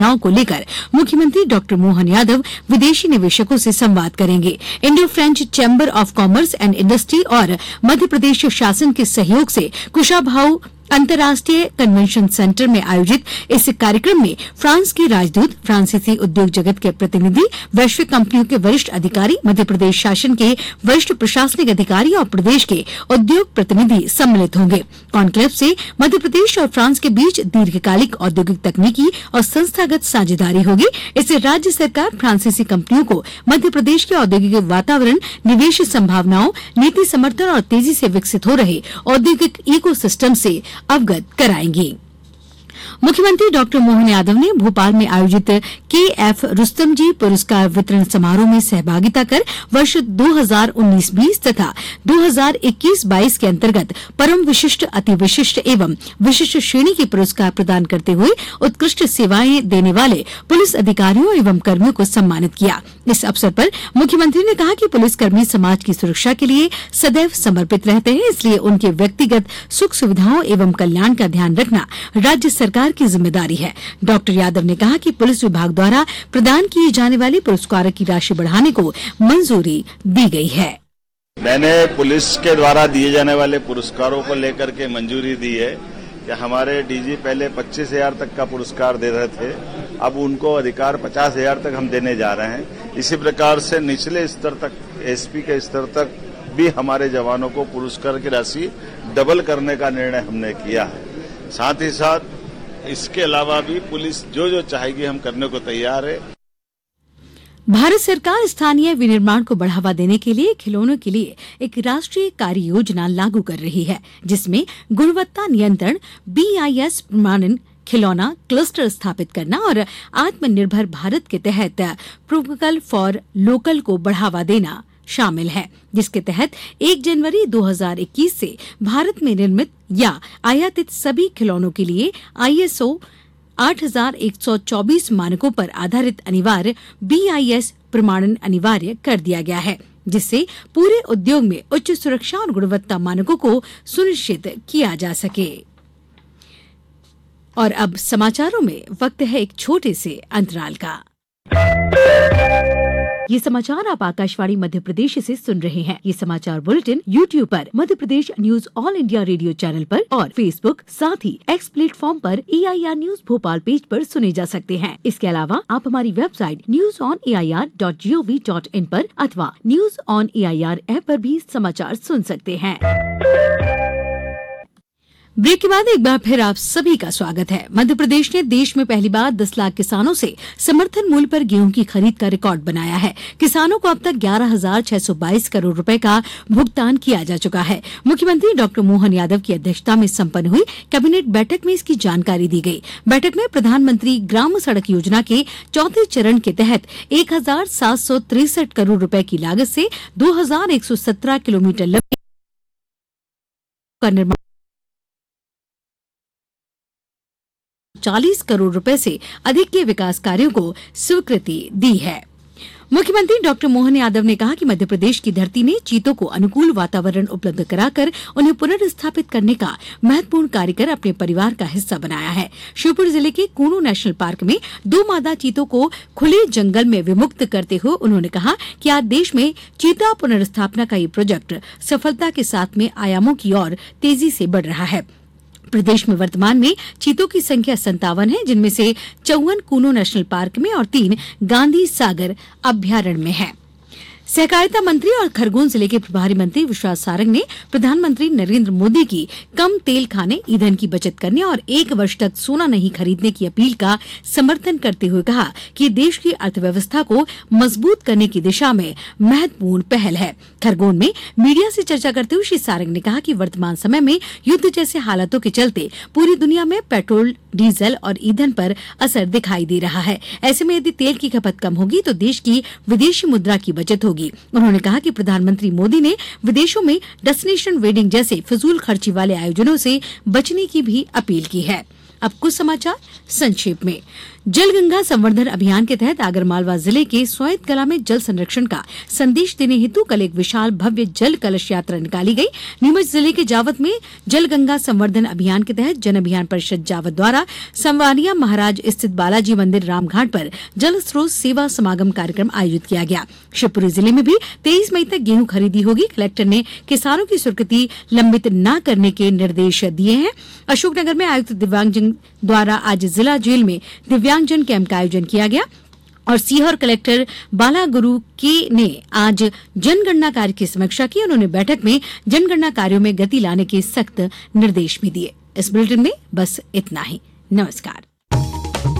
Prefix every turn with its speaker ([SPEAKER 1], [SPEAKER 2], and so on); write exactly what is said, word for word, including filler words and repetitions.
[SPEAKER 1] को लेकर मुख्यमंत्री डॉक्टर मोहन यादव विदेशी निवेशकों से संवाद करेंगे। Indo French chamber of commerce and industry और मध्य प्रदेश शासन के सहयोग से कुशाभाऊ अंतर्राष्ट्रीय कन्वेंशन सेंटर में आयोजित इस कार्यक्रम में फ्रांस के राजदूत, फ्रांसीसी उद्योग जगत के प्रतिनिधि, वैश्विक कंपनियों के वरिष्ठ अधिकारी, मध्य प्रदेश शासन के वरिष्ठ प्रशासनिक अधिकारी और प्रदेश के उद्योग प्रतिनिधि सम्मिलित होंगे। कॉन्क्लेव से मध्य प्रदेश और फ्रांस के बीच दीर्घकालिक औद्योगिक तकनीकी और संस्थागत साझेदारी होगी। इससे राज्य सरकार फ्रांसीसी कंपनियों को मध्य प्रदेश के औद्योगिक वातावरण, निवेश संभावनाओं, नीति समर्थन और तेजी से विकसित हो रहे औद्योगिक इको सिस्टम से अवगत कराएंगे। मुख्यमंत्री डॉक्टर मोहन यादव ने भोपाल में आयोजित के एफ रुस्तम जी पुरस्कार वितरण समारोह में सहभागिता कर वर्ष दो हज़ार उन्नीस बीस तथा दो हज़ार इक्कीस बाईस के अंतर्गत परम विशिष्ट, अति विशिष्ट एवं विशिष्ट श्रेणी के पुरस्कार प्रदान करते हुए उत्कृष्ट सेवाएं देने वाले पुलिस अधिकारियों एवं कर्मियों को सम्मानित किया। इस अवसर पर मुख्यमंत्री ने कहा कि पुलिसकर्मी समाज की सुरक्षा के लिए सदैव समर्पित रहते हैं, इसलिए उनके व्यक्तिगत सुख सुविधाओं एवं कल्याण का ध्यान रखना राज्य सरकार की जिम्मेदारी है। डॉक्टर यादव ने कहा कि पुलिस विभाग द्वारा प्रदान किए जाने वाले पुरस्कारों की राशि बढ़ाने को मंजूरी दी गई है।
[SPEAKER 2] मैंने पुलिस के द्वारा दिए जाने वाले पुरस्कारों को लेकर के मंजूरी दी है कि हमारे डीजी पहले पच्चीस हजार तक का पुरस्कार दे रहे थे, अब उनको अधिकार पचास हजार तक हम देने जा रहे हैं। इसी प्रकार से निचले स्तर तक, एसपी के स्तर तक भी हमारे जवानों को पुरस्कार की राशि डबल करने का निर्णय हमने किया है। साथ ही साथ इसके अलावा भी पुलिस जो जो चाहेगी हम करने को तैयार है।
[SPEAKER 1] भारत सरकार स्थानीय विनिर्माण को बढ़ावा देने के लिए खिलौनों के लिए एक राष्ट्रीय कार्य योजना लागू कर रही है, जिसमें गुणवत्ता नियंत्रण, बीआईएस प्रमाणन, खिलौना क्लस्टर स्थापित करना और आत्मनिर्भर भारत के तहत प्रोवोकल फॉर लोकल को बढ़ावा देना शामिल है, जिसके तहत एक जनवरी दो हज़ार इक्कीस से भारत में निर्मित या आयातित सभी खिलौनों के लिए आईएसओ आठ हज़ार एक सौ चौबीस मानकों पर आधारित अनिवार्य बीआईएस प्रमाणन अनिवार्य कर दिया गया है, जिससे पूरे उद्योग में उच्च सुरक्षा और गुणवत्ता मानकों को सुनिश्चित किया जा सके। और अब समाचारों में वक्त है एक छोटे से अंतराल का। ये समाचार आप आकाशवाणी मध्य प्रदेश से सुन रहे हैं। ये समाचार बुलेटिन यूट्यूब पर Madhya Pradesh news all India radio channel पर और फेसबुक साथ ही एक्स प्लेटफॉर्म पर एआईआर न्यूज भोपाल पेज पर सुने जा सकते हैं। इसके अलावा आप हमारी website news on A I R dot G O V dot in पर अथवा news on A I R app पर भी समाचार सुन सकते हैं। ब्रेक के बाद एक बार फिर आप सभी का स्वागत है। मध्य प्रदेश ने देश में पहली बार दस लाख किसानों से समर्थन मूल्य पर गेहूं की खरीद का रिकॉर्ड बनाया है। किसानों को अब तक ग्यारह हजार छह सौ बाईस करोड़ रुपए का भुगतान किया जा चुका है। मुख्यमंत्री डॉक्टर मोहन यादव की अध्यक्षता में संपन्न हुई कैबिनेट बैठक में इसकी जानकारी दी गई। बैठक में प्रधानमंत्री ग्राम सड़क योजना के चौथे चरण के तहत एक हजार सात सौ तिरसठ करोड़ रुपए की लागत से दो हजार एक सौ सत्रह किलोमीटर लंबी का निर्माण चालीस करोड़ रुपए से अधिक के विकास कार्यों को स्वीकृति दी है। मुख्यमंत्री डॉक्टर मोहन यादव ने कहा कि मध्य प्रदेश की धरती ने चीतों को अनुकूल वातावरण उपलब्ध कराकर उन्हें पुनर्स्थापित करने का महत्वपूर्ण कार्य कर अपने परिवार का हिस्सा बनाया है। श्योपुर जिले के कूनो नेशनल पार्क में दो मादा चीतों को खुले जंगल में विमुक्त करते हुए उन्होंने कहा कि आज देश में चीता पुनर्स्थापना का ये प्रोजेक्ट सफलता के साथ में आयामों की ओर तेजी से बढ़ रहा है। प्रदेश में वर्तमान में चीतों की संख्या संतावन है, जिनमें से चौवन कूनो नेशनल पार्क में और तीन गांधी सागर अभ्यारण्य में है। सहकारिता मंत्री और खरगोन जिले के प्रभारी मंत्री विश्वास सारंग ने प्रधानमंत्री नरेंद्र मोदी की कम तेल खाने, ईंधन की बचत करने और एक वर्ष तक सोना नहीं खरीदने की अपील का समर्थन करते हुए कहा कि देश की अर्थव्यवस्था को मजबूत करने की दिशा में महत्वपूर्ण पहल है। खरगोन में मीडिया से चर्चा करते हुए श्री सारंग ने कहा कि वर्तमान समय में युद्ध जैसे हालातों के चलते पूरी दुनिया में पेट्रोल, डीजल और ईंधन पर असर दिखाई दे रहा है। ऐसे में यदि तेल की खपत कम होगी तो देश की विदेशी मुद्रा की बचत होगी। उन्होंने कहा कि प्रधानमंत्री मोदी ने विदेशों में डेस्टिनेशन वेडिंग जैसे फजूल खर्ची वाले आयोजनों से बचने की भी अपील की है। अब कुछ समाचार संक्षेप में। जलगंगा संवर्धन अभियान के तहत आगरमालवा जिले के सोयत कला में जल संरक्षण का संदेश देने हेतु कल एक विशाल भव्य जल कलश यात्रा निकाली गई। नीमच जिले के जावत में जलगंगा संवर्धन अभियान के तहत जन अभियान परिषद जावत द्वारा संवानिया महाराज स्थित बालाजी मंदिर रामघाट पर जल स्रोत सेवा समागम कार्यक्रम आयोजित किया गया। शिवपुरी जिले में भी तेईस मई तक गेहूं खरीदी होगी। कलेक्टर ने किसानों की स्वीकृति लंबित न करने के निर्देश दिए हैं। अशोकनगर में आयुक्त दिव्यांगजन द्वारा आज जिला जेल में दिव्यांगजन कैंप का आयोजन किया गया और सीहोर कलेक्टर बाला गुरु के ने आज जनगणना कार्य की समीक्षा की। उन्होंने बैठक में जनगणना कार्यों में गति लाने के सख्त निर्देश भी दिए। इस बुलेटिन में बस इतना ही। नमस्कार।